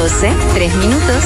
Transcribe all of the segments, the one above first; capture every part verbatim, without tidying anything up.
doce, tres minutos.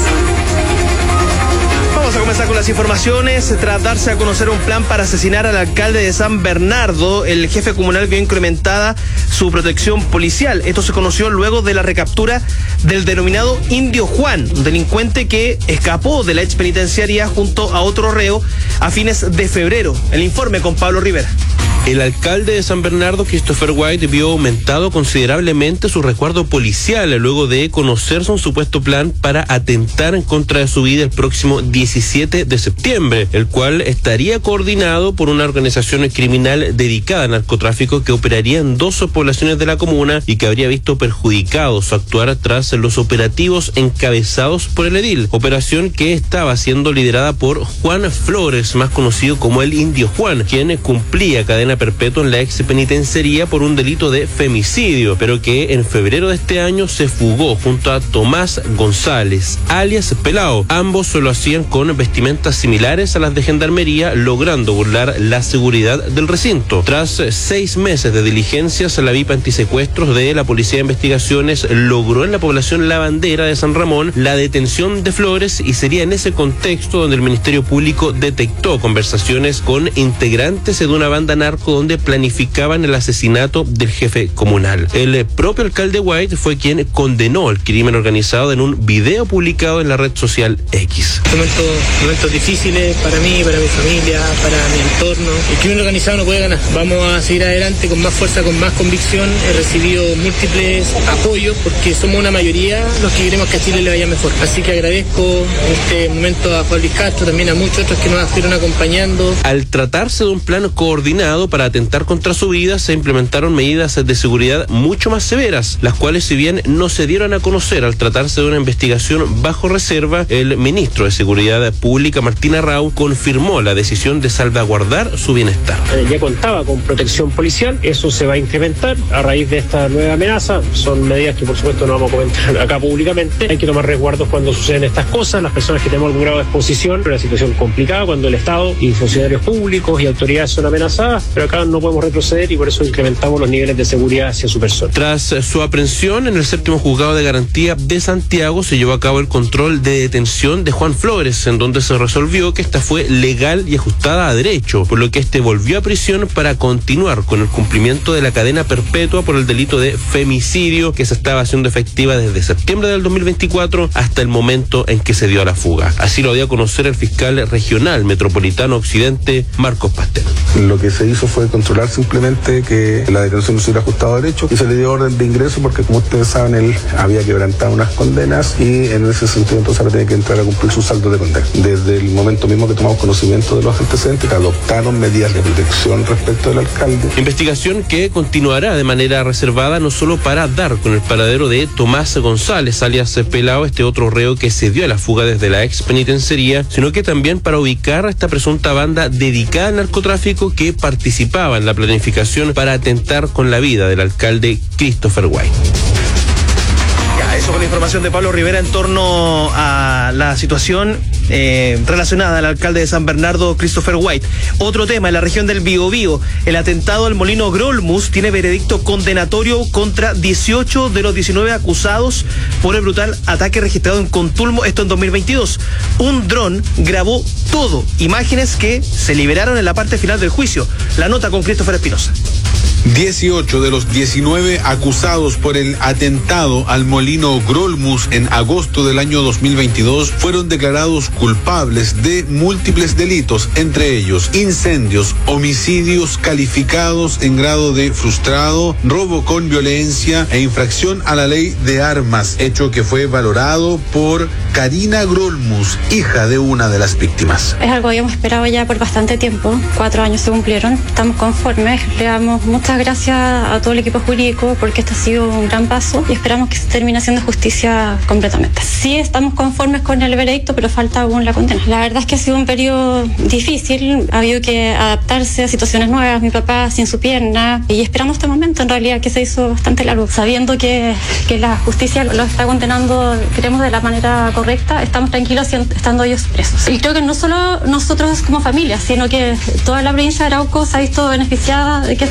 Vamos a comenzar con las informaciones. Tras darse a conocer un plan para asesinar al alcalde de San Bernardo, el jefe comunal vio incrementada su protección policial. Esto se conoció luego de la recaptura del denominado Indio Juan, un delincuente que escapó de la ex penitenciaría junto a otro reo a fines de febrero. El informe con Pablo Rivera. El alcalde de San Bernardo, Christopher White, vio aumentado considerablemente su resguardo policial luego de conocerse un supuesto plan para atentar en contra de su vida el próximo diecisiete de septiembre, el cual estaría coordinado por una organización criminal dedicada al narcotráfico que operaría en dos poblaciones de la comuna y que habría visto perjudicado su actuar tras los operativos encabezados por el edil, operación que estaba siendo liderada por Juan Flores, más conocido como el Indio Juan, quien cumplía cadena perpetua en la ex penitenciaría por un delito de femicidio, pero que en febrero de este año se fugó junto a Tomás González, alias Pelao. Ambos lo hacían con vestimentas similares a las de gendarmería, logrando burlar la seguridad del recinto. Tras seis meses de diligencias, la V I P antisecuestros de la Policía de Investigaciones logró en la población La Bandera de San Ramón la detención de Flores, y sería en ese contexto donde el Ministerio Público detectó conversaciones con integrantes de una banda narco donde planificaban el asesinato del jefe comunal. El propio alcalde White fue quien condenó el crimen organizado en un video publicado en la red social X. Momentos, momentos difíciles para mí, para mi familia, para mi entorno. El crimen organizado no puede ganar. Vamos a seguir adelante con más fuerza, con más convicción. He recibido múltiples apoyos porque somos una mayoría los que queremos que a Chile le vaya mejor. Así que agradezco en este momento a Juan Luis Castro, también a muchos otros que nos estuvieron acompañando. Al tratarse de un plan coordinado para atentar contra su vida, se implementaron medidas de seguridad mucho más severas, las cuales, si bien no se dieron a conocer al tratarse de una investigación bajo reserva, el ministro de Seguridad Pública, Martín Arrau, confirmó la decisión de salvaguardar su bienestar. Eh, ya contaba con protección policial, eso se va a incrementar a raíz de esta nueva amenaza. Son medidas que por supuesto no vamos a comentar acá públicamente. Hay que tomar resguardos cuando suceden estas cosas. Las personas que tenemos algún grado de exposición, una situación complicada cuando el Estado y funcionarios públicos y autoridades son amenazadas, pero acá no podemos retroceder y por eso incrementamos los niveles de seguridad hacia su persona. Tras su aprehensión en el séptimo juzgado de garantía de Santiago, se llevó a cabo el control de detención de Juan Flores, en donde se resolvió que esta fue legal y ajustada a derecho, por lo que este volvió a prisión para continuar con el cumplimiento de la cadena perpetua por el delito de femicidio que se estaba haciendo efectiva desde septiembre del dos mil veinticuatro hasta el momento en que se dio a la fuga. Así lo dio a conocer el fiscal regional metropolitano occidente, Marcos Pastel. Lo que se hizo fue controlar simplemente que la detención no se hubiera ajustado a derecho y se le dio orden de ingreso porque, como ustedes saben, él había quebrantado unas condenas y en ese sentido entonces ahora tiene que entrar a cumplir su saldo de condena. Desde el momento mismo que tomamos conocimiento de los antecedentes, que adoptaron medidas de protección respecto del alcalde. Investigación que continuará de manera reservada no solo para dar con el paradero de Tomás González, alias Pelao, este otro reo que se dio a la fuga desde la ex penitenciaría, sino que también para ubicar a esta presunta banda dedicada al narcotráfico que participaba en la planificación para atentar con la vida del alcalde Christopher White. Ya, eso con la información de Pablo Rivera en torno a la situación eh, relacionada al alcalde de San Bernardo, Christopher White. Otro tema, en la región del Biobío, el atentado al molino Grolmus tiene veredicto condenatorio contra dieciocho de los diecinueve acusados por el brutal ataque registrado en Contulmo, esto en dos mil veintidós. Un dron grabó todo, imágenes que se liberaron en la parte final del juicio. La nota con Christopher Espinosa. dieciocho de los diecinueve acusados por el atentado al molino Grolmus en agosto del año dos mil veintidós fueron declarados culpables de múltiples delitos, entre ellos incendios, homicidios calificados en grado de frustrado, robo con violencia e infracción a la ley de armas, hecho que fue valorado por Karina Grolmus, hija de una de las víctimas. Es algo que habíamos esperado ya por bastante tiempo, cuatro años se cumplieron, estamos conformes, le damos muchas gracias a todo el equipo jurídico porque este ha sido un gran paso y esperamos que se termine haciendo justicia completamente. Sí estamos conformes con el veredicto, pero falta aún la condena. La verdad es que ha sido un periodo difícil, ha habido que adaptarse a situaciones nuevas, mi papá sin su pierna, y esperamos este momento en realidad que se hizo bastante largo, sabiendo que, que la justicia lo está condenando, creemos, de la manera correcta, estamos tranquilos estando ellos presos. Y creo que no solo nosotros como familia, sino que toda la provincia de Arauco se ha visto beneficiada de que estas personas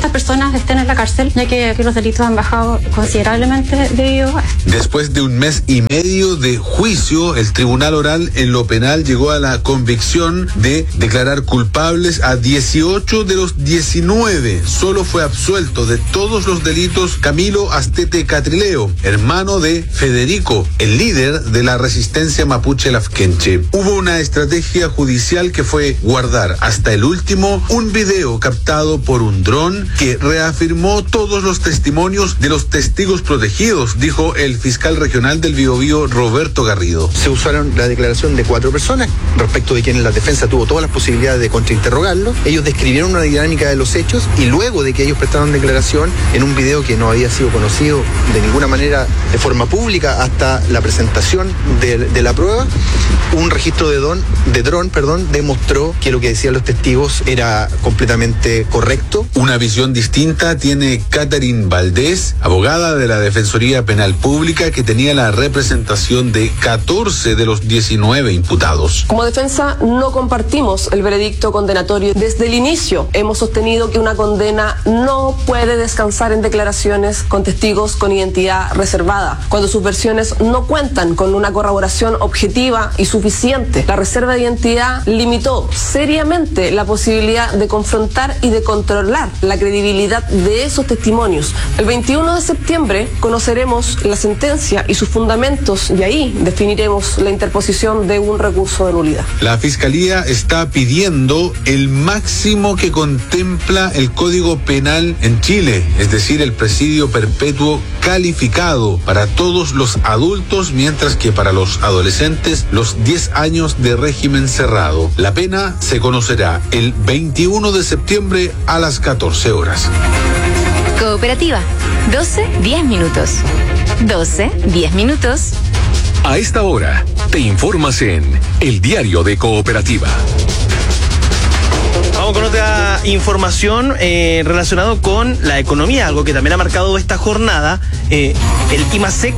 personas estén en la cárcel, ya que aquí los delitos han bajado considerablemente debido a esto. Después de un mes y medio de juicio, el Tribunal Oral en lo penal llegó a la convicción de declarar culpables a dieciocho de los diecinueve. Solo fue absuelto de todos los delitos Camilo Astete Catrileo, hermano de Federico, el líder de la resistencia mapuche lafkenche. Hubo una estrategia judicial que fue guardar hasta el último un video captado por un dron que reafirmó todos los testimonios de los testigos protegidos, dijo el fiscal regional del Biobío, Roberto Garrido. Se usaron la declaración de cuatro personas, respecto de quienes la defensa tuvo todas las posibilidades de contrainterrogarlos. Ellos describieron una dinámica de los hechos y luego de que ellos prestaron declaración en un video que no había sido conocido de ninguna manera de forma pública hasta la presentación de, de la prueba, un registro de, don, de dron perdón, demostró que lo que decían los testigos era completamente correcto. Una visión distinta tiene Catherine Valdés, abogada de la Defensoría Penal Pública, que tenía la representación de catorce de los diecinueve imputados. Como defensa no compartimos el veredicto condenatorio. Desde el inicio hemos sostenido que una condena no puede descansar en declaraciones con testigos con identidad reservada, cuando sus versiones no cuentan con una corroboración objetiva y suficiente. La reserva de identidad limitó seriamente la posibilidad de confrontar y de controlar la credibilidad de esos testimonios. El veintiuno de septiembre conoceremos la sentencia y sus fundamentos y ahí definiremos la interposición de un recurso de nulidad. La Fiscalía está pidiendo el máximo que contempla el Código Penal en Chile, es decir, el presidio perpetuo calificado para todos los adultos, mientras que para los adolescentes los diez años de régimen cerrado. La pena se conocerá el veintiuno de septiembre a las catorce horas. Cooperativa, doce, diez minutos. doce, diez minutos. A esta hora, te informas en El Diario de Cooperativa. Vamos con otra información eh, relacionado con la economía, algo que también ha marcado esta jornada. Eh, el IMASEC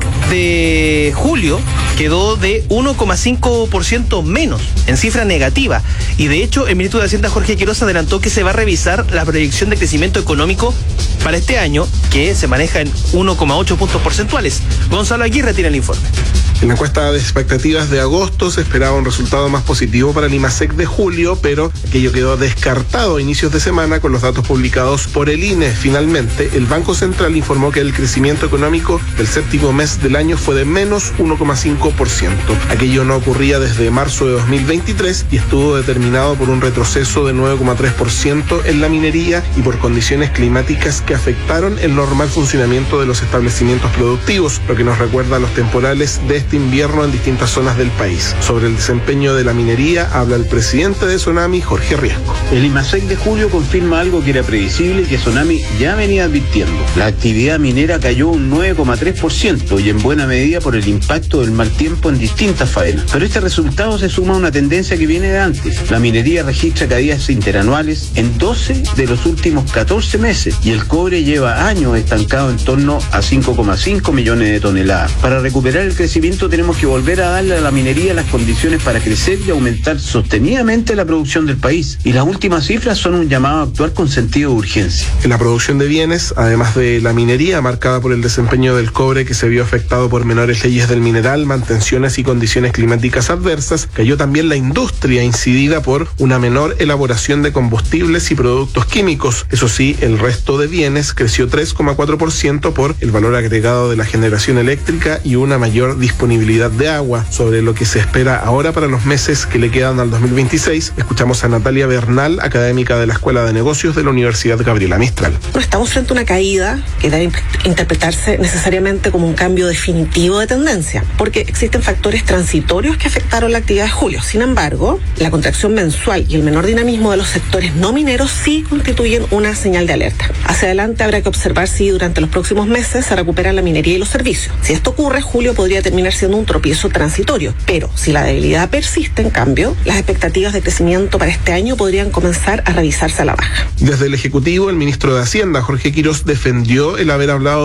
de julio quedó de uno coma cinco por ciento menos, en cifra negativa. Y de hecho, el ministro de Hacienda, Jorge Quiroz, adelantó que se va a revisar la proyección de crecimiento económico para este año, que se maneja en uno coma ocho puntos porcentuales. Gonzalo Aguirre tiene el informe. En la encuesta de expectativas de agosto se esperaba un resultado más positivo para el IMASEC de julio, pero aquello quedó descartado a inicios de semana con los datos publicados por el I N E. Finalmente, el Banco Central informó que el crecimiento económico del séptimo mes del año fue de menos uno coma cinco por ciento. Aquello no ocurría desde marzo de dos mil veintitrés y estuvo determinado por un retroceso de nueve coma tres por ciento en la minería y por condiciones climáticas que afectaron el normal funcionamiento de los establecimientos productivos, lo que nos recuerda a los temporales de este invierno en distintas zonas del país. Sobre el desempeño de la minería habla el presidente de Sonami, Jorge Riasco. El IMASEC de julio confirma algo que era previsible y que Sonami ya venía advirtiendo. La actividad minera cayó un nueve coma tres por ciento y en buena medida por el impacto del mal tiempo en distintas faenas. Pero este resultado se suma a una tendencia que viene de antes. La minería registra caídas interanuales en doce de los últimos catorce meses y el cobre lleva años estancado en torno a cinco coma cinco millones de toneladas. Para recuperar el crecimiento tenemos que volver a darle a la minería las condiciones para crecer y aumentar sostenidamente la producción del país. Y las últimas cifras son un llamado a actuar con sentido de urgencia. En la producción de bienes, además de la minería marcada por el desempeño del cobre que se vio afectado por menores leyes del mineral, mantenciones y condiciones climáticas adversas, cayó también la industria incidida por una menor elaboración de combustibles y productos químicos. Eso sí, el resto de bienes creció tres coma cuatro por ciento por el valor agregado de la generación eléctrica y una mayor disponibilidad de agua. Sobre lo que se espera ahora para los meses que le quedan al dos mil veintiséis, escuchamos a Natalia Bernal, académica de la Escuela de Negocios de la Universidad Gabriela Mistral. No estamos frente a una caída que debe interpretarse necesariamente como un cambio definitivo de tendencia, porque existen factores transitorios que afectaron la actividad de julio. Sin embargo, la contracción mensual y el menor dinamismo de los sectores no mineros sí constituyen una señal de alerta. Hacia adelante habrá que observar si durante los próximos meses se recuperan la minería y los servicios. Si esto ocurre, julio podría terminar siendo un tropiezo transitorio, pero si la debilidad persiste, en cambio, las expectativas de crecimiento para este año podrían comenzar a revisarse a la baja. Desde el Ejecutivo, el ministro de Hacienda, Jorge Quiroz, defendió el haber hablado de un punto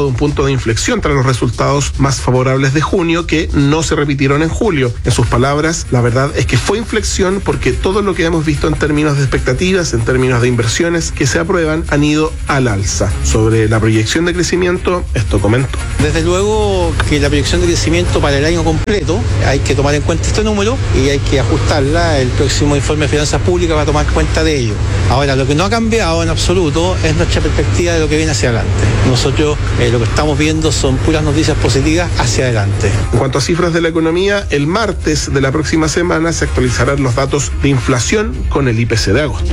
de inflexión tras los resultados más favorables de junio que no se repitieron en julio. En sus palabras, la verdad es que fue inflexión porque todo lo que hemos visto en términos de expectativas, en términos de inversiones que se aprueban, han ido al alza. Sobre la proyección de crecimiento, esto comentó. Desde luego que la proyección de crecimiento para el año completo hay que tomar en cuenta este número y hay que ajustarla. El próximo informe de finanzas públicas va a tomar cuenta de ello. Ahora, lo que no ha cambiado en absoluto es nuestra perspectiva de lo que viene hacia adelante. Nosotros eh, lo que estamos viendo son puras noticias positivas hacia adelante. En cuanto a cifras de la economía, el martes de la próxima semana se actualizarán los datos de inflación con el I P C de agosto.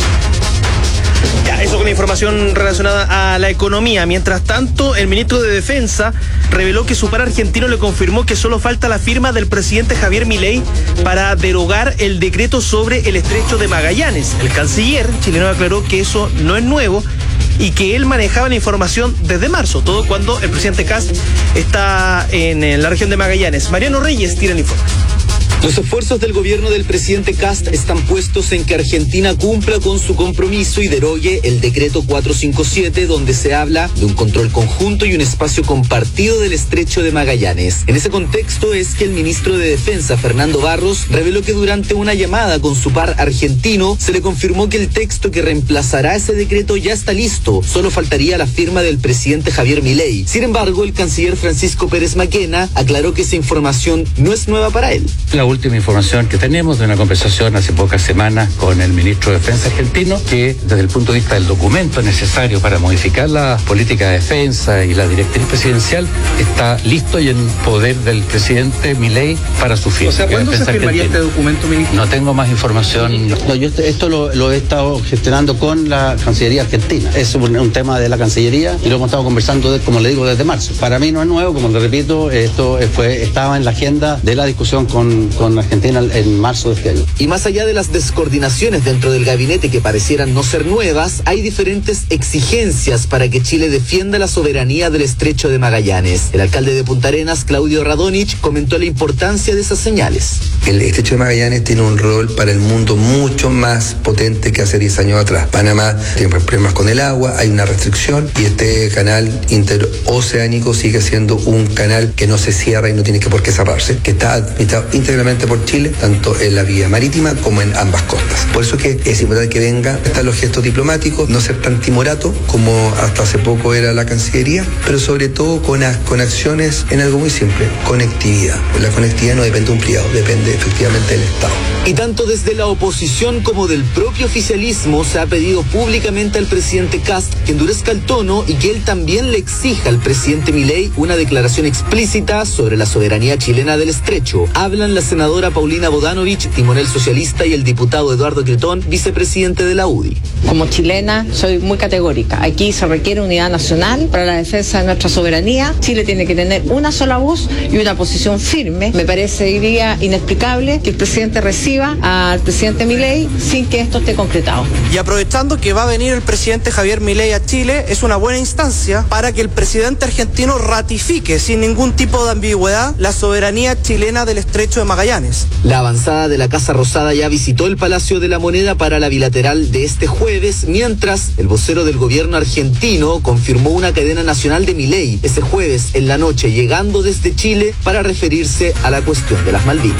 Ya, eso con la información relacionada a la economía. Mientras tanto, el ministro de Defensa reveló que su par argentino le confirmó que solo falta la firma del presidente Javier Milei para derogar el decreto sobre el estrecho de Magallanes. El canciller chileno aclaró que eso no es nuevo y que él manejaba la información desde marzo, todo cuando el presidente Kast está en, en la región de Magallanes. Mariano Reyes tiene el informe. Los esfuerzos del gobierno del presidente Kast están puestos en que Argentina cumpla con su compromiso y derogue el decreto cuatrocientos cincuenta y siete, donde se habla de un control conjunto y un espacio compartido del estrecho de Magallanes. En ese contexto es que el ministro de Defensa, Fernando Barros, reveló que durante una llamada con su par argentino se le confirmó que el texto que reemplazará ese decreto ya está listo, solo faltaría la firma del presidente Javier Milei. Sin embargo, el canciller Francisco Pérez Maquena aclaró que esa información no es nueva para él. La última información que tenemos de una conversación hace pocas semanas con el ministro de Defensa argentino, que desde el punto de vista del documento necesario para modificar la política de defensa y la directriz presidencial está listo y en poder del presidente Milei para su firma. O sea, ¿cuándo se firmaría este documento, ministro? No tengo más información. No, yo esto lo, lo he estado gestionando con la Cancillería Argentina. Es un, un tema de la Cancillería y lo hemos estado conversando, de, como le digo, desde marzo. Para mí no es nuevo, como le repito, esto fue estaba en la agenda de la discusión con con Argentina en marzo de este año. Y más allá de las descoordinaciones dentro del gabinete que parecieran no ser nuevas, hay diferentes exigencias para que Chile defienda la soberanía del estrecho de Magallanes. El alcalde de Punta Arenas, Claudio Radonich, comentó la importancia de esas señales. El estrecho de Magallanes tiene un rol para el mundo mucho más potente que hace diez años atrás. Panamá tiene problemas con el agua, hay una restricción y este canal interoceánico sigue siendo un canal que no se cierra y no tiene que por qué cerrarse, que está administrado íntegramente por Chile, tanto en la vía marítima como en ambas costas. Por eso es que es importante que venga, están los gestos diplomáticos, no ser tan timorato como hasta hace poco era la Cancillería, pero sobre todo con, con acciones en algo muy simple, conectividad. La conectividad no depende de un privado, depende efectivamente del Estado. Y tanto desde la oposición como del propio oficialismo se ha pedido públicamente al presidente Kast que endurezca el tono y que él también le exija al presidente Milei una declaración explícita sobre la soberanía chilena del estrecho. Hablan la senadora Paulina Bodanovich, timonel socialista, y el diputado Eduardo Cretón, vicepresidente de la U D I. Como chilena soy muy categórica. Aquí se requiere unidad nacional para la defensa de nuestra soberanía. Chile tiene que tener una sola voz y una posición firme. Me parecería inexplicable que el presidente reciba al presidente Milei sin que esto esté concretado. Y aprovechando que va a venir el presidente Javier Milei a Chile, es una buena instancia para que el presidente argentino ratifique sin ningún tipo de ambigüedad la soberanía chilena del estrecho de Magallanes. La avanzada de la Casa Rosada ya visitó el Palacio de la Moneda para la bilateral de este jueves, mientras el vocero del gobierno argentino confirmó una cadena nacional de Milei ese jueves en la noche, llegando desde Chile para referirse a la cuestión de las Malvinas.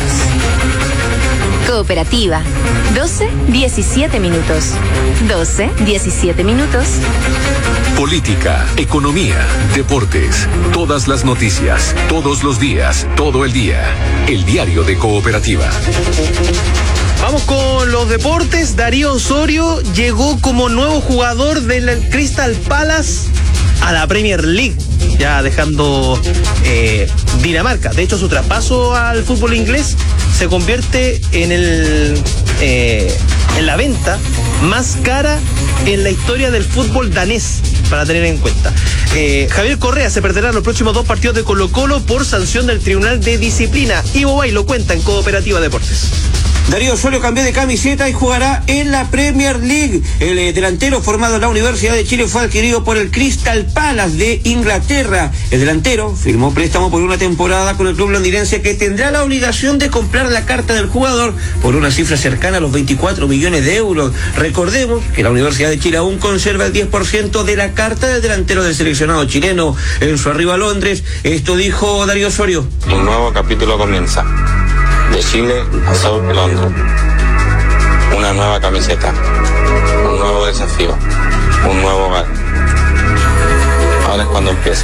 Cooperativa. doce, diecisiete minutos. doce, diecisiete minutos. Política, economía, deportes, todas las noticias, todos los días, todo el día. El diario de Cooperativa. Vamos con los deportes. Darío Osorio llegó como nuevo jugador del Crystal Palace a la Premier League, ya dejando eh, Dinamarca. De hecho, su traspaso al fútbol inglés se convierte en el eh, en la venta más cara en la historia del fútbol danés, para tener en cuenta. Eh, Javier Correa se perderá los próximos dos partidos de Colo Colo por sanción del Tribunal de Disciplina. Ivo Bay lo cuenta en Cooperativa Deportes. Darío Osorio cambió de camiseta y jugará en la Premier League. El eh, delantero formado en la Universidad de Chile fue adquirido por el Crystal Palace de Inglaterra. El delantero firmó préstamo por una temporada con el club londinense, que tendrá la obligación de comprar la carta del jugador por una cifra cercana a los veinticuatro millones de euros. Recordemos que la Universidad de Chile aún conserva el diez por ciento de la carta del delantero del seleccionado chileno. En su arribo a Londres, esto dijo Darío Osorio. Un nuevo capítulo comienza. De Chile a South London. Una nueva camiseta. Un nuevo desafío. Un nuevo hogar. Ahora es cuando empieza.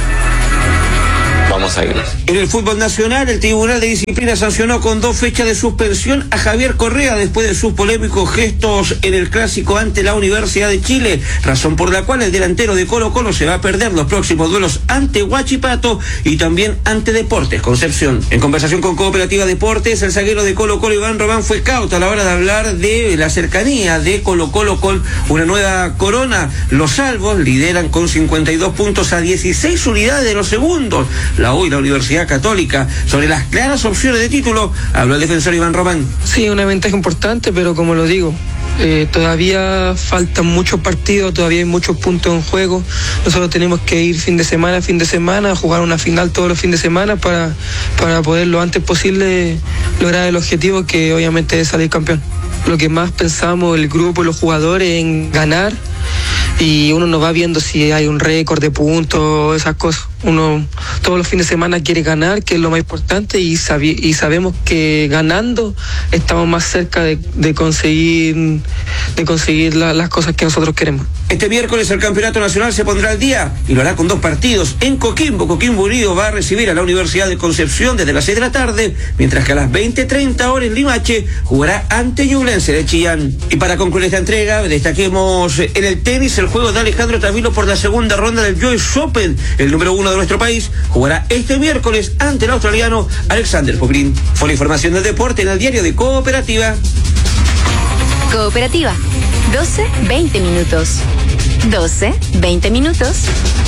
Vamos a ir. En el fútbol nacional, el Tribunal de Disciplina sancionó con dos fechas de suspensión a Javier Correa después de sus polémicos gestos en el clásico ante la Universidad de Chile, razón por la cual el delantero de Colo Colo se va a perder los próximos duelos ante Huachipato y también ante Deportes Concepción. En conversación con Cooperativa Deportes, el zaguero de Colo Colo, Iván Román, fue cauto a la hora de hablar de la cercanía de Colo Colo con una nueva corona. Los salvos lideran con cincuenta y dos puntos a dieciséis unidades de los segundos. La U y la Universidad Católica. Sobre las claras opciones de título, habló el defensor Iván Román. Sí, una ventaja importante, pero como lo digo, eh, todavía faltan muchos partidos, todavía hay muchos puntos en juego. Nosotros tenemos que ir fin de semana, fin de semana, a jugar una final todos los fines de semana para, para poder lo antes posible lograr el objetivo, que obviamente es salir campeón. Lo que más pensamos el grupo y los jugadores en ganar, y uno no va viendo si hay un récord de puntos, esas cosas. Uno todos los fines de semana quiere ganar, que es lo más importante, y, sabi- y sabemos que ganando estamos más cerca de, de conseguir de conseguir la, las cosas que nosotros queremos. Este miércoles el Campeonato Nacional se pondrá al día y lo hará con dos partidos. En Coquimbo, Coquimbo Unido va a recibir a la Universidad de Concepción desde las seis de la tarde, mientras que a las veinte treinta horas Limache jugará ante Ñublense de Chillán. Y para concluir esta entrega, destaquemos en el tenis el juego de Alejandro Tavilo por la segunda ronda del U S Open. El número uno de nuestro país jugará este miércoles ante el australiano Alexander Poprin. Fue la información del deporte en el diario de Cooperativa. Cooperativa, doce veinte minutos. doce veinte minutos.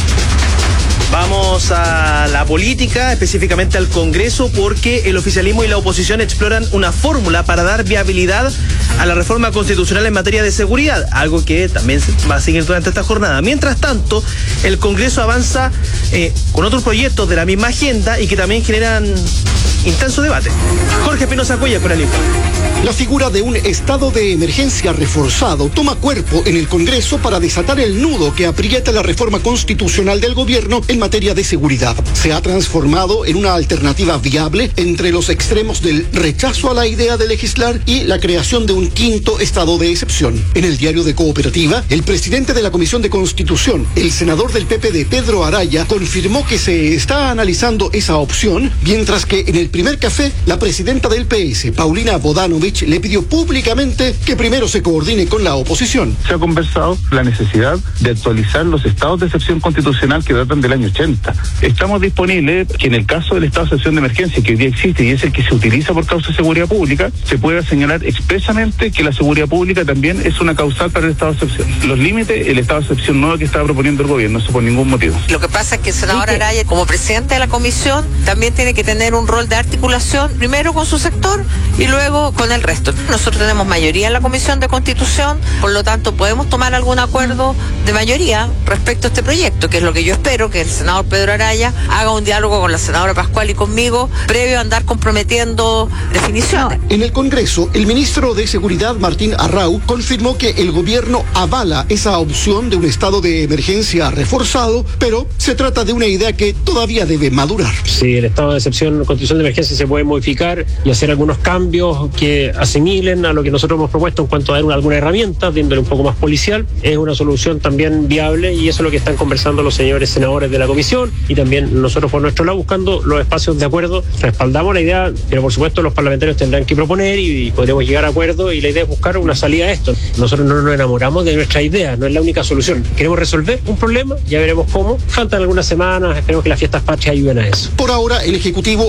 Vamos a la política, específicamente al Congreso, porque el oficialismo y la oposición exploran una fórmula para dar viabilidad a la reforma constitucional en materia de seguridad, algo que también va a seguir durante esta jornada. Mientras tanto, el Congreso avanza eh, con otros proyectos de la misma agenda y que también generan intenso debate. Jorge Espinosa Cuellar con el informe. La figura de un estado de emergencia reforzado toma cuerpo en el Congreso para desatar el nudo que aprieta la reforma constitucional del gobierno en materia de seguridad. Se ha transformado en una alternativa viable entre los extremos del rechazo a la idea de legislar y la creación de un quinto estado de excepción. En el diario de Cooperativa, el presidente de la Comisión de Constitución, el senador del P P D, Pedro Araya, confirmó que se está analizando esa opción, mientras que en el primer café, la presidenta del P S, Paulina Bodanovich, le pidió públicamente que primero se coordine con la oposición. Se ha conversado la necesidad de actualizar los estados de excepción constitucional que datan del año ochenta. Estamos disponibles que en el caso del estado de excepción de emergencia, que hoy día existe y es el que se utiliza por causa de seguridad pública, se pueda señalar expresamente que la seguridad pública también es una causal para el estado de excepción. Los límites, el estado de excepción nuevo que estaba proponiendo el gobierno, eso por ningún motivo. Lo que pasa es que el senador Araya, como presidente de la comisión, también tiene que tener un rol de articulación, primero con su sector y luego con el resto. Nosotros tenemos mayoría en la Comisión de Constitución, por lo tanto podemos tomar algún acuerdo de mayoría respecto a este proyecto, que es lo que yo espero, que el senador Pedro Araya haga un diálogo con la senadora Pascual y conmigo, previo a andar comprometiendo definiciones. En el Congreso, el ministro de Seguridad, Martín Arrau, confirmó que el gobierno avala esa opción de un estado de emergencia reforzado, pero se trata de una idea que todavía debe madurar. Si el estado de excepción, constitución de emergencia se puede modificar y hacer algunos cambios que asimilen a lo que nosotros hemos propuesto en cuanto a dar una, alguna herramienta, viéndole un poco más policial, es una solución también viable y eso es lo que están conversando los señores senadores de la comisión y también nosotros por nuestro lado buscando los espacios de acuerdo. Respaldamos la idea, pero por supuesto los parlamentarios tendrán que proponer y, y podremos llegar a acuerdo y la idea es buscar una salida a esto. Nosotros no nos enamoramos de nuestra idea, no es la única solución. Queremos resolver un problema, ya veremos cómo. Faltan algunas semanas, esperemos que las fiestas patrias ayuden a eso. Por ahora, el Ejecutivo ha priorizado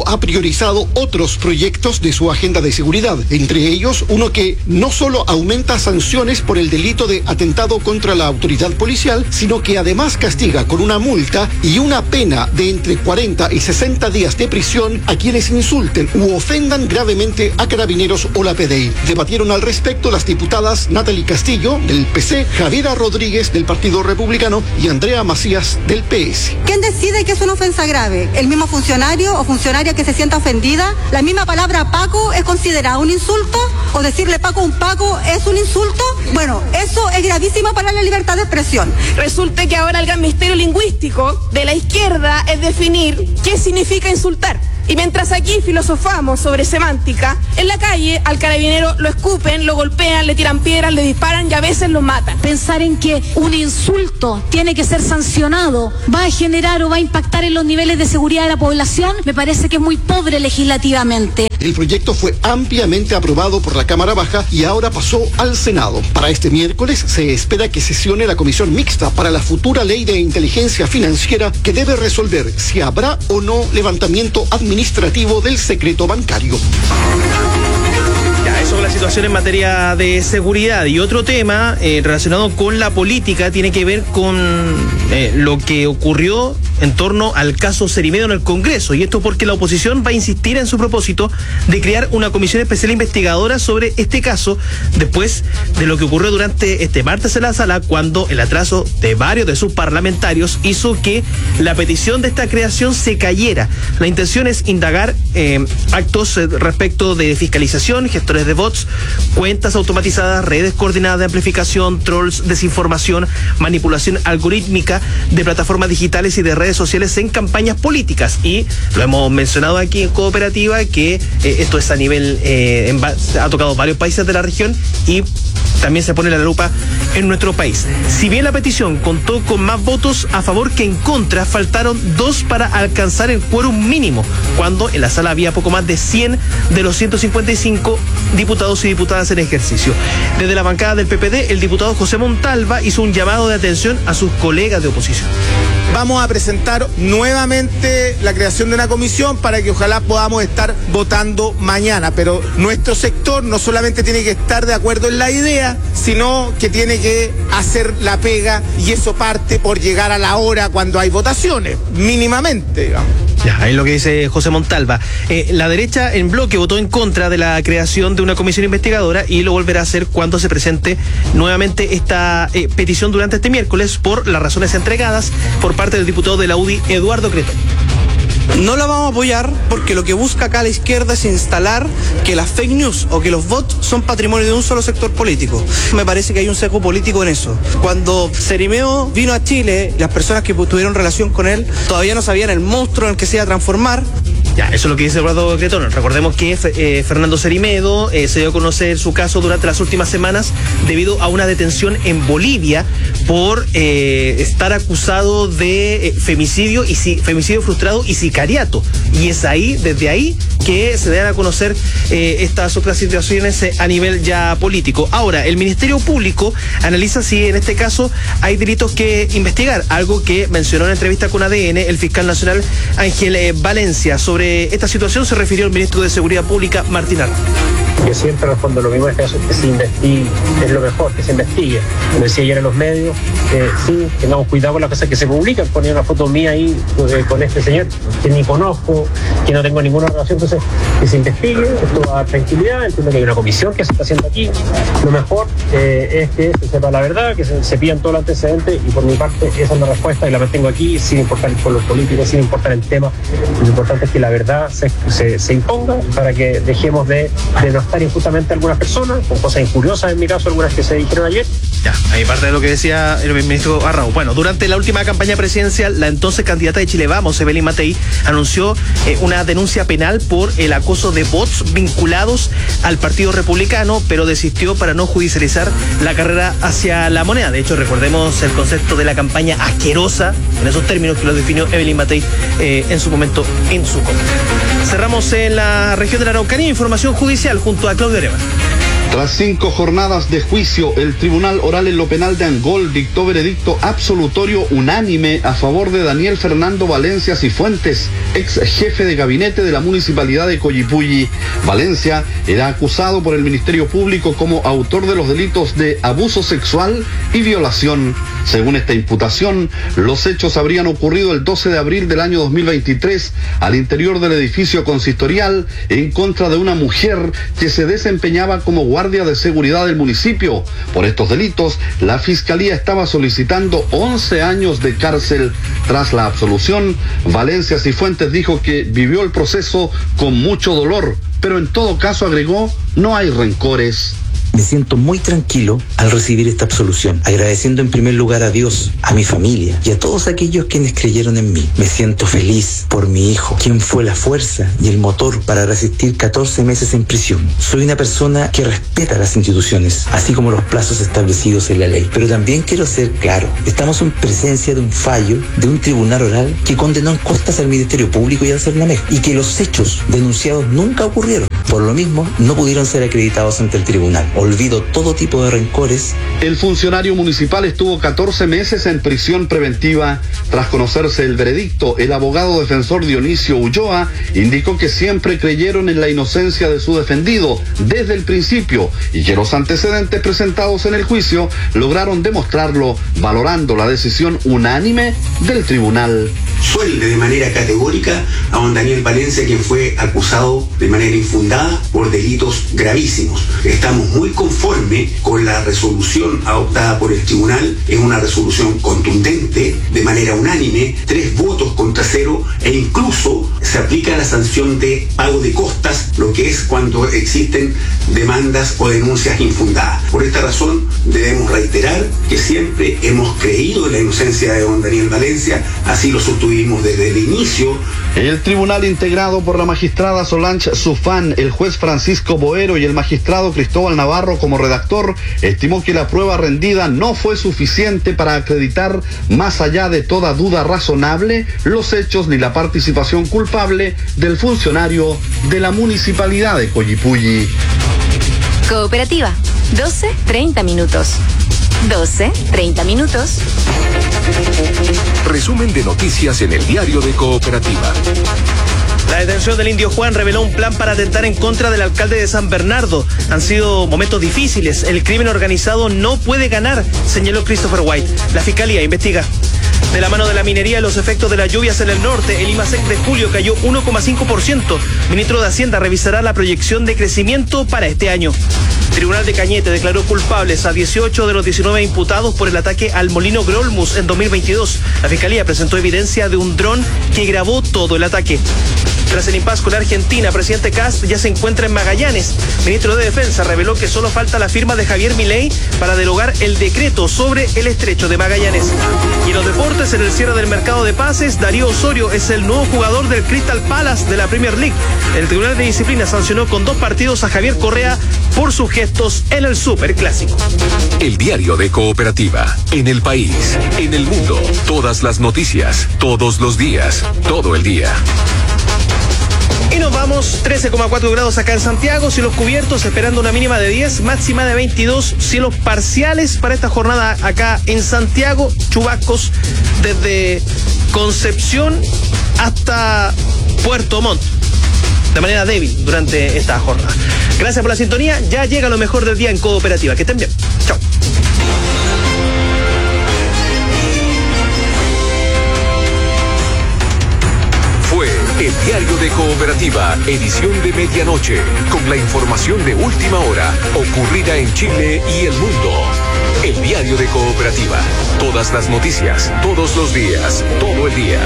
priorizado otros proyectos de su agenda de seguridad, entre ellos uno que no solo aumenta sanciones por el delito de atentado contra la autoridad policial, sino que además castiga con una multa y una pena de entre cuarenta y sesenta días de prisión a quienes insulten u ofendan gravemente a carabineros o la P D I. Debatieron al respecto las diputadas Natalie Castillo, del P C, Javiera Rodríguez, del Partido Republicano, y Andrea Macías, del P S. ¿Quién decide que es una ofensa grave? ¿El mismo funcionario o funcionaria que se sienta ofendida? ¿La misma palabra Paco es considerada un insulto? ¿O decirle Paco a un Paco es un insulto? Bueno, eso es gravísimo para la libertad de expresión. Resulta que ahora el gran misterio lingüístico de la izquierda es definir qué significa insultar. Y mientras aquí filosofamos sobre semántica, en la calle al carabinero lo escupen, lo golpean, le tiran piedras, le disparan y a veces lo matan. Pensar en que un insulto tiene que ser sancionado, va a generar o va a impactar en los niveles de seguridad de la población, me parece que es muy pobre legislativamente. El proyecto fue ampliamente aprobado por la Cámara Baja y ahora pasó al Senado. Para este miércoles se espera que sesione la comisión mixta para la futura ley de inteligencia financiera que debe resolver si habrá o no levantamiento administrativo del secreto bancario. Ya, eso con la situación en materia de seguridad. Y otro tema eh, relacionado con la política tiene que ver con eh, lo que ocurrió en torno al caso Cerimedo en el Congreso, y esto porque la oposición va a insistir en su propósito de crear una comisión especial investigadora sobre este caso después de lo que ocurrió durante este martes en la sala, cuando el atraso de varios de sus parlamentarios hizo que la petición de esta creación se cayera. La intención es indagar eh, actos eh, respecto de fiscalización, gestores de bots, cuentas automatizadas, redes coordinadas de amplificación, trolls, desinformación, manipulación algorítmica de plataformas digitales y de redes sociales en campañas políticas. Y lo hemos mencionado aquí en Cooperativa que eh, esto es a nivel eh, en, ha tocado varios países de la región y también se pone la lupa en nuestro país. Si bien la petición contó con más votos a favor que en contra, faltaron dos para alcanzar el quórum mínimo, cuando en la sala había poco más de cien de los ciento cincuenta y cinco diputados y diputadas en ejercicio. Desde la bancada del P P D, el diputado José Montalva hizo un llamado de atención a sus colegas de oposición. Vamos a presentar nuevamente la creación de una comisión para que ojalá podamos estar votando mañana, pero nuestro sector no solamente tiene que estar de acuerdo en la idea, sino que tiene que hacer la pega, y eso parte por llegar a la hora cuando hay votaciones, mínimamente, digamos. Ya, ahí lo que dice José Montalva. Eh, la derecha en bloque votó en contra de la creación de una comisión investigadora y lo volverá a hacer cuando se presente nuevamente esta eh, petición durante este miércoles por las razones entregadas por parte del diputado de la U D I, Eduardo Cretón. No la vamos a apoyar porque lo que busca acá la izquierda es instalar que las fake news o que los bots son patrimonio de un solo sector político. Me parece que hay un sesgo político en eso. Cuando Cerimedo vino a Chile, las personas que tuvieron relación con él todavía no sabían el monstruo en el que se iba a transformar. Ya, eso es lo que dice Eduardo Cretón. Recordemos que eh, Fernando Cerimedo eh, se dio a conocer su caso durante las últimas semanas debido a una detención en Bolivia por eh, estar acusado de eh, femicidio y si, femicidio frustrado y sicariato. Y es ahí, desde ahí, que se dan a conocer eh, estas otras situaciones eh, a nivel ya político. Ahora, el Ministerio Público analiza si en este caso hay delitos que investigar, algo que mencionó en entrevista con A D N el fiscal nacional Ángel eh, Valencia. Sobre esta situación se refirió el ministro de Seguridad Pública, Martín Arco. Que siempre respondo lo mismo, en este caso, que se investigue, es lo mejor, que se investigue. Como decía ayer en los medios, eh, sí, tengamos cuidado con las cosas que se publican. Ponía una foto mía ahí eh, con este señor que ni conozco, que no tengo ninguna relación, entonces que se investigue, esto va a dar tranquilidad, entiendo que hay una comisión que se está haciendo aquí. Lo mejor eh, es que se sepa la verdad, que se, se pidan todos los antecedentes, y por mi parte esa es la respuesta y la mantengo aquí, sin importar por los políticos, sin importar el tema. Lo importante es que la verdad se, se, se imponga para que dejemos de, de no estar injustamente a algunas personas, con cosas injuriosas en mi caso, algunas que se dijeron ayer. Ya, ahí parte de lo que decía el ministro Arrau. Bueno, durante la última campaña presidencial, la entonces candidata de Chile Vamos, Evelyn Matei, anunció eh, una denuncia penal por el acoso de bots vinculados al Partido Republicano, pero desistió para no judicializar la carrera hacia la moneda. De hecho, recordemos el concepto de la campaña asquerosa, en esos términos que lo definió Evelyn Matei eh, en su momento en su contra. Cerramos en la región de la Araucanía, información judicial junto a Claudio Arevalo. Tras cinco jornadas de juicio, el Tribunal Oral en lo Penal de Angol dictó veredicto absolutorio unánime a favor de Daniel Fernando Valencia Cifuentes, ex jefe de gabinete de la Municipalidad de Collipulli. Valencia era acusado por el Ministerio Público como autor de los delitos de abuso sexual y violación. Según esta imputación, los hechos habrían ocurrido el doce de abril del año dos mil veintitrés al interior del edificio consistorial en contra de una mujer que se desempeñaba como guardia de seguridad del municipio. Por estos delitos, la Fiscalía estaba solicitando once años de cárcel. Tras la absolución, Valencia Cifuentes dijo que vivió el proceso con mucho dolor, pero en todo caso agregó, no hay rencores. Me siento muy tranquilo al recibir esta absolución, agradeciendo en primer lugar a Dios, a mi familia y a todos aquellos quienes creyeron en mí. Me siento feliz por mi hijo, quien fue la fuerza y el motor para resistir catorce meses en prisión. Soy una persona que respeta las instituciones, así como los plazos establecidos en la ley. Pero también quiero ser claro, estamos en presencia de un fallo de un tribunal oral que condenó en costas al Ministerio Público y al Cernamej, y que los hechos denunciados nunca ocurrieron. Por lo mismo, no pudieron ser acreditados ante el tribunal. Olvido todo tipo de rencores. El funcionario municipal estuvo catorce meses en prisión preventiva. Tras conocerse el veredicto, el abogado defensor Dionisio Ulloa indicó que siempre creyeron en la inocencia de su defendido desde el principio y que los antecedentes presentados en el juicio lograron demostrarlo, valorando la decisión unánime del tribunal. Suelde de manera categórica a don Daniel Valencia, quien fue acusado de manera infundada por delitos gravísimos. Estamos muy conformes con la resolución adoptada por el tribunal. Es una resolución contundente, de manera unánime, tres votos contra cero, e incluso se aplica la sanción de pago de costas, lo que es cuando existen demandas o denuncias infundadas. Por esta razón debemos reiterar que siempre hemos creído en la inocencia de don Daniel Valencia, así lo sostuvimos desde el inicio. El tribunal, integrado por la magistrada Solange Sufán, el juez Francisco Boero y el magistrado Cristóbal Navarro como redactor, estimó que la prueba rendida no fue suficiente para acreditar, más allá de toda duda razonable, los hechos ni la participación culpable del funcionario de la Municipalidad de Collipulli. Cooperativa, doce treinta minutos. doce treinta minutos. Resumen de noticias en el diario de Cooperativa. La detención del Indio Juan reveló un plan para atentar en contra del alcalde de San Bernardo. Han sido momentos difíciles. El crimen organizado no puede ganar, señaló Christopher White. La Fiscalía investiga. De la mano de la minería y los efectos de las lluvias en el norte, el IMASEC de julio cayó uno coma cinco por ciento. Ministro de Hacienda revisará la proyección de crecimiento para este año. Tribunal de Cañete declaró culpables a dieciocho de los diecinueve imputados por el ataque al molino Grolmus en dos mil veintidós. La Fiscalía presentó evidencia de un dron que grabó todo el ataque. Tras el impasse con Argentina, presidente Kast ya se encuentra en Magallanes. Ministro de Defensa reveló que solo falta la firma de Javier Milei para derogar el decreto sobre el estrecho de Magallanes. Y en los deportes, en el cierre del mercado de pases, Darío Osorio es el nuevo jugador del Crystal Palace de la Premier League. El Tribunal de Disciplina sancionó con dos partidos a Javier Correa por sus gestos en el Superclásico. El diario de Cooperativa. En el país, en el mundo, todas las noticias, todos los días, todo el día. Y nos vamos, trece coma cuatro grados acá en Santiago, cielos cubiertos, esperando una mínima de diez, máxima de veintidós, cielos parciales para esta jornada acá en Santiago, chubascos desde Concepción hasta Puerto Montt, de manera débil durante esta jornada. Gracias por la sintonía, ya llega lo mejor del día en Cooperativa, que estén bien, chao. El diario de Cooperativa, edición de medianoche, con la información de última hora, ocurrida en Chile y el mundo. El diario de Cooperativa, todas las noticias, todos los días, todo el día.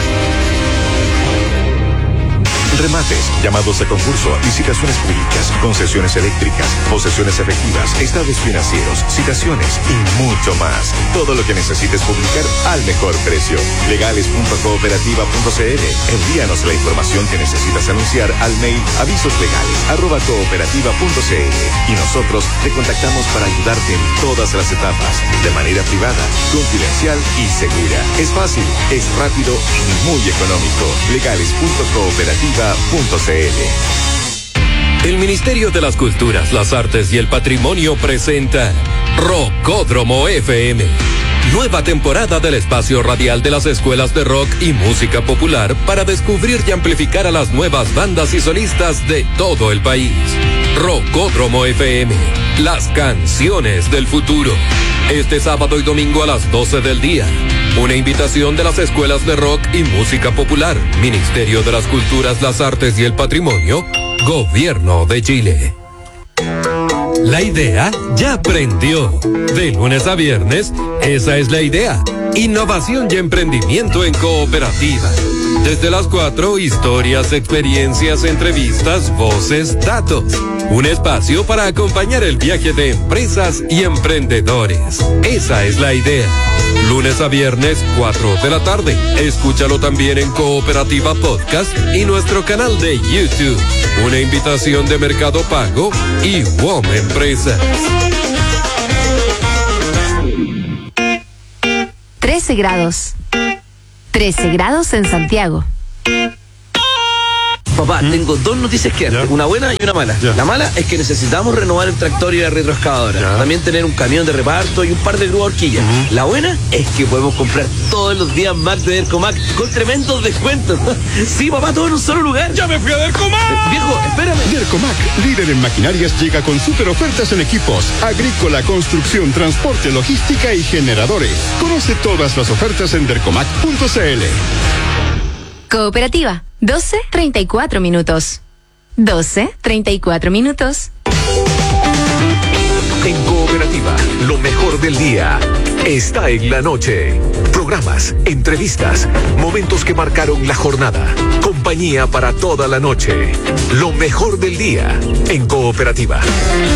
Remates, llamados a concurso, licitaciones públicas, concesiones eléctricas, posesiones efectivas, estados financieros, citaciones y mucho más. Todo lo que necesites publicar al mejor precio. legales punto cooperativa punto c l. Envíanos la información que necesitas anunciar al mail avisoslegales arroba cooperativa punto c l y nosotros te contactamos para ayudarte en todas las etapas, de manera privada, confidencial y segura. Es fácil, es rápido y muy económico. legales punto cooperativa punto c l. El El Ministerio de las Culturas, las Artes y el Patrimonio presenta Rockódromo F M. Nueva temporada del espacio radial de las escuelas de rock y música popular para descubrir y amplificar a las nuevas bandas y solistas de todo el país. Rockódromo F M, las canciones del futuro. Este sábado y domingo a las doce del día. Una invitación de las escuelas de rock y música popular, Ministerio de las Culturas, las Artes y el Patrimonio, Gobierno de Chile. La idea ya prendió. De lunes a viernes, esa es la idea. Innovación y emprendimiento en cooperativa. Desde las cuatro, historias, experiencias, entrevistas, voces, datos. Un espacio para acompañar el viaje de empresas y emprendedores. Esa es la idea. Lunes a viernes, cuatro de la tarde. Escúchalo también en Cooperativa Podcast y nuestro canal de YouTube. Una invitación de Mercado Pago y W O M Empresas. trece grados. trece grados en Santiago. Papá, ¿Mm? tengo dos noticias que darte, una buena y una mala. Ya. La mala es que necesitamos renovar el tractor y la retroexcavadora. Ya. También tener un camión de reparto y un par de grúas horquillas. Uh-huh. La buena es que podemos comprar todos los días Mac de Dercomac con tremendos descuentos. Sí, papá, todo en un solo lugar. ¡Ya me fui a Dercomac! Eh, viejo, espérame. Dercomac, líder en maquinarias, llega con super ofertas en equipos, agrícola, construcción, transporte, logística y generadores. Conoce todas las ofertas en dercomac punto c l. Cooperativa, doce treinta y cuatro minutos. doce treinta y cuatro minutos. En Cooperativa, lo mejor del día está en la noche. Programas, entrevistas, momentos que marcaron la jornada. Compañía para toda la noche. Lo mejor del día en Cooperativa.